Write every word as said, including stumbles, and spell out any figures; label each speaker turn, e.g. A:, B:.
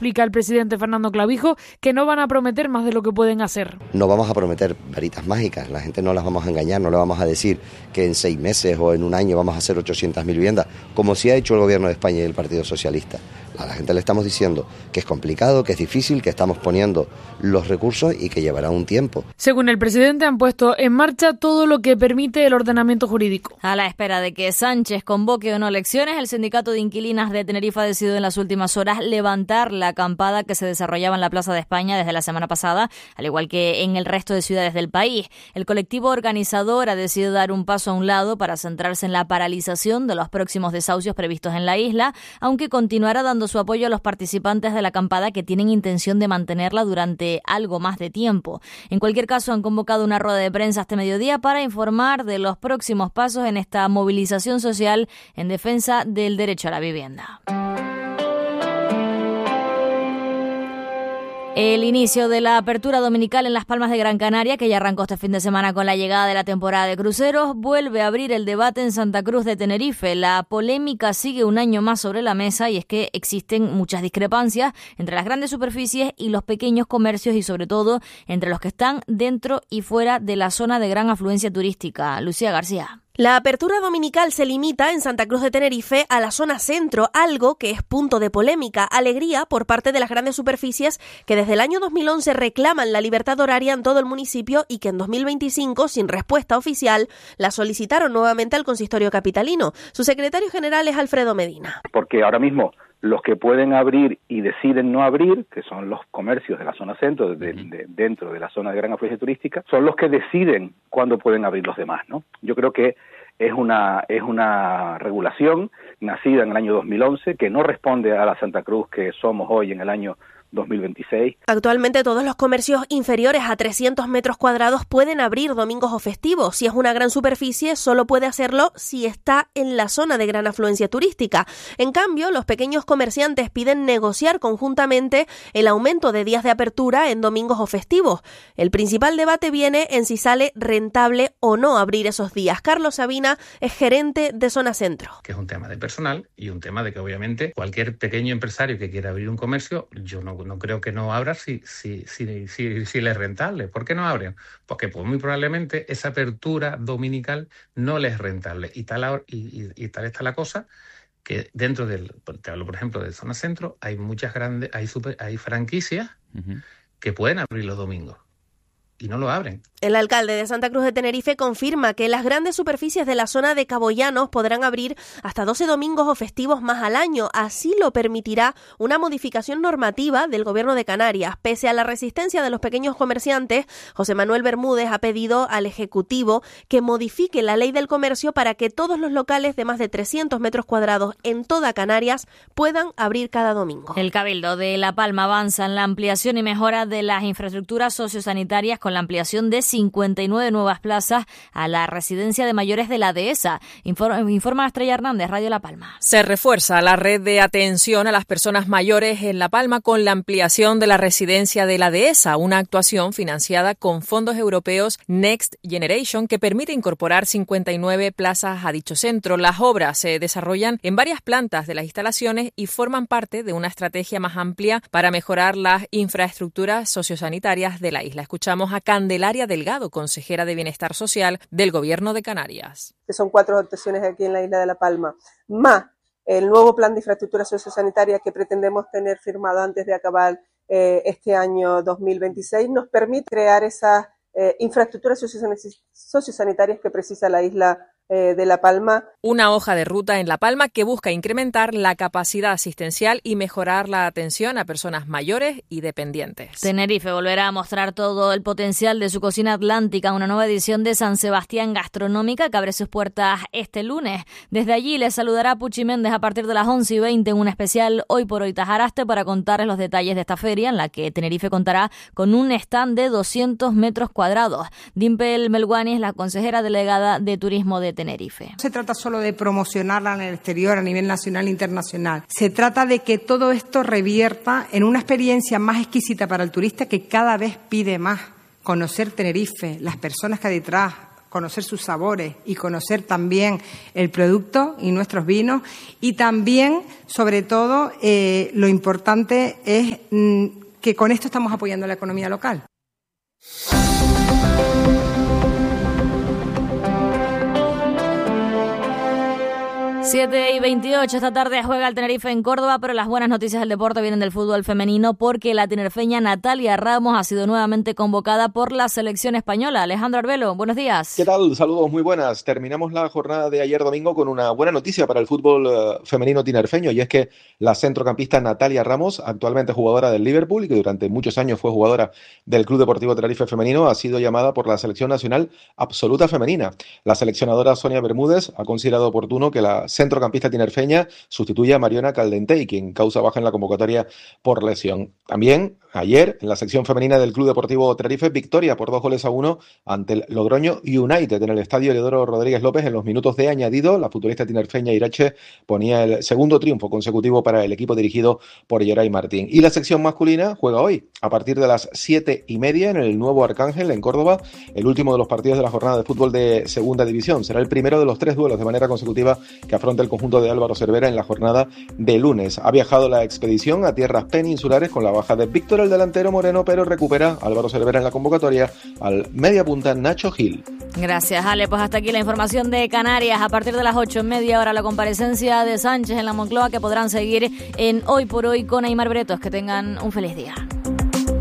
A: explica el presidente Fernando Clavijo que no van a prometer más de lo que pueden hacer.
B: No vamos a prometer varitas mágicas, la gente no las vamos a engañar, no le vamos a decir que en seis meses o en un año vamos a hacer ochocientas mil viviendas, como sí ha hecho el Gobierno de España y el Partido Socialista. A la gente le estamos diciendo que es complicado, que es difícil, que estamos poniendo los recursos y que llevará un tiempo.
A: Según el presidente, han puesto en marcha todo lo que permite el ordenamiento jurídico.
C: A la espera de que Sánchez convoque o no elecciones, el sindicato de inquilinas de Tenerife ha decidido en las últimas horas levantar la acampada que se desarrollaba en la Plaza de España desde la semana pasada, al igual que en el resto de ciudades del país. El colectivo organizador ha decidido dar un paso a un lado para centrarse en la paralización de los próximos desahucios previstos en la isla, aunque continuará dando su apoyo a los participantes de la acampada que tienen intención de mantenerla durante algo más de tiempo. En cualquier caso, han convocado una rueda de prensa este mediodía para informar de los próximos pasos en esta movilización social en defensa del derecho a la vivienda. El inicio de la apertura dominical en Las Palmas de Gran Canaria, que ya arrancó este fin de semana con la llegada de la temporada de cruceros, vuelve a abrir el debate en Santa Cruz de Tenerife. La polémica sigue un año más sobre la mesa y es que existen muchas discrepancias entre las grandes superficies y los pequeños comercios y sobre todo entre los que están dentro y fuera de la zona de gran afluencia turística. Lucía García.
D: La apertura dominical se limita en Santa Cruz de Tenerife a la zona centro, algo que es punto de polémica, alegría por parte de las grandes superficies que desde el año dos mil once reclaman la libertad horaria en todo el municipio y que en dos mil veinticinco, sin respuesta oficial, la solicitaron nuevamente al consistorio capitalino. Su secretario general es Alfredo Medina.
E: Porque ahora mismo los que pueden abrir y deciden no abrir, que son los comercios de la zona centro, de, de, dentro de la zona de gran afluencia turística, son los que deciden cuándo pueden abrir los demás, ¿no? Yo creo que es una es una regulación nacida en el año dos mil once que no responde a la Santa Cruz que somos hoy en el año dos mil veintiséis.
D: Actualmente todos los comercios inferiores a trescientos metros cuadrados pueden abrir domingos o festivos. Si es una gran superficie, solo puede hacerlo si está en la zona de gran afluencia turística. En cambio, los pequeños comerciantes piden negociar conjuntamente el aumento de días de apertura en domingos o festivos. El principal debate viene en si sale rentable o no abrir esos días. Carlos Sabina es gerente de Zona Centro.
F: Que es un tema de personal y un tema de que obviamente cualquier pequeño empresario que quiera abrir un comercio, yo no No creo que no abra si, si, si, si, si le es rentable. ¿Por qué no abren? Porque pues muy probablemente esa apertura dominical no les es rentable. Y tal, y, y, y tal está la cosa que dentro del, te hablo por ejemplo de Zona Centro, hay muchas grandes, hay, super, hay franquicias uh-huh. que pueden abrir los domingos y no lo abren.
D: El alcalde de Santa Cruz de Tenerife confirma que las grandes superficies de la zona de Caboyanos podrán abrir hasta doce domingos o festivos más al año. Así lo permitirá una modificación normativa del Gobierno de Canarias. Pese a la resistencia de los pequeños comerciantes, José Manuel Bermúdez ha pedido al Ejecutivo que modifique la ley del comercio para que todos los locales de más de trescientos metros cuadrados en toda Canarias puedan abrir cada domingo.
C: El Cabildo de La Palma avanza en la ampliación y mejora de las infraestructuras sociosanitarias con la ampliación de cincuenta y nueve nuevas plazas a la residencia de mayores de la dehesa. Informa, informa Estrella Hernández, Radio La Palma.
G: Se refuerza la red de atención a las personas mayores en La Palma con la ampliación de la residencia de la dehesa, una actuación financiada con fondos europeos Next Generation que permite incorporar cincuenta y nueve plazas a dicho centro. Las obras se desarrollan en varias plantas de las instalaciones y forman parte de una estrategia más amplia para mejorar las infraestructuras sociosanitarias de la isla. Escuchamos a Candelaria Delgado, consejera de Bienestar Social del Gobierno de Canarias.
H: Que son cuatro actuaciones aquí en la isla de La Palma, más el nuevo plan de infraestructura sociosanitaria que pretendemos tener firmado antes de acabar eh, este año dos mil veintiséis, nos permite crear esas eh, infraestructuras sociosanitarias que precisa la isla de La Palma.
G: Una hoja de ruta en La Palma que busca incrementar la capacidad asistencial y mejorar la atención a personas mayores y dependientes.
C: Tenerife volverá a mostrar todo el potencial de su cocina atlántica, una nueva edición de San Sebastián Gastronómica que abre sus puertas este lunes. Desde allí les saludará Puchi Méndez a partir de las once y veinte en un especial Hoy por Hoy Tajaraste para contarles los detalles de esta feria en la que Tenerife contará con un stand de doscientos metros cuadrados. Dimpel Melguani es la consejera delegada de Turismo de Tenerife. Tenerife.
I: No se trata solo de promocionarla en el exterior a nivel nacional e internacional. Se trata de que todo esto revierta en una experiencia más exquisita para el turista que cada vez pide más. Conocer Tenerife, las personas que hay detrás, conocer sus sabores y conocer también el producto y nuestros vinos. Y también, sobre todo, eh, lo importante es mm, que con esto estamos apoyando la economía local.
C: siete y veintiocho, esta tarde juega el Tenerife en Córdoba, pero las buenas noticias del deporte vienen del fútbol femenino porque la tinerfeña Natalia Ramos ha sido nuevamente convocada por la selección española. Alejandro Arbelo, buenos días.
J: ¿Qué tal? Saludos, muy buenas. Terminamos la jornada de ayer domingo con una buena noticia para el fútbol uh, femenino tinerfeño, y es que la centrocampista Natalia Ramos, actualmente jugadora del Liverpool y que durante muchos años fue jugadora del Club Deportivo Tenerife Femenino, ha sido llamada por la selección nacional absoluta femenina. La seleccionadora Sonia Bermúdez ha considerado oportuno que la centrocampista tinerfeña sustituye a Mariona Caldentey, quien causa baja en la convocatoria por lesión. También ayer, en la sección femenina del Club Deportivo Tenerife, victoria por dos goles a uno ante el Logroño United en el estadio Eleodoro Rodríguez López. En los minutos de añadido, la futbolista tinerfeña Irache ponía el segundo triunfo consecutivo para el equipo dirigido por Yeray Martín. Y la sección masculina juega hoy, a partir de las siete y media, en el Nuevo Arcángel, en Córdoba, el último de los partidos de la jornada de fútbol de Segunda División. Será el primero de los tres duelos de manera consecutiva que afronta el conjunto de Álvaro Cervera en la jornada de lunes. Ha viajado la expedición a tierras peninsulares con la baja de Víctor, el delantero moreno, pero recupera Álvaro Cervera en la convocatoria al media punta Nacho Gil.
C: Gracias, Ale. Pues hasta aquí la información de Canarias. A partir de las ocho en media hora, la comparecencia de Sánchez en la Moncloa, que podrán seguir en Hoy por Hoy con Aymar Bretos. Que tengan un feliz día.